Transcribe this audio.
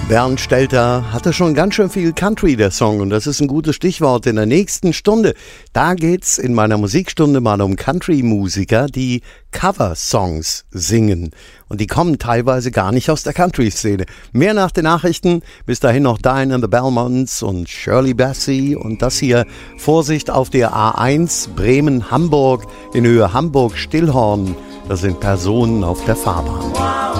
Bernd Stelter hatte schon ganz schön viel Country, der Song, und das ist ein gutes Stichwort in der nächsten Stunde. Da geht's in meiner Musikstunde mal um Country-Musiker, die Cover-Songs singen. Und die kommen teilweise gar nicht aus der Country-Szene. Mehr nach den Nachrichten. Bis dahin noch Diane and the Belmonts und Shirley Bassey. Und das hier, Vorsicht auf der A1 Bremen-Hamburg in Höhe Hamburg-Stillhorn. Da sind Personen auf der Fahrbahn.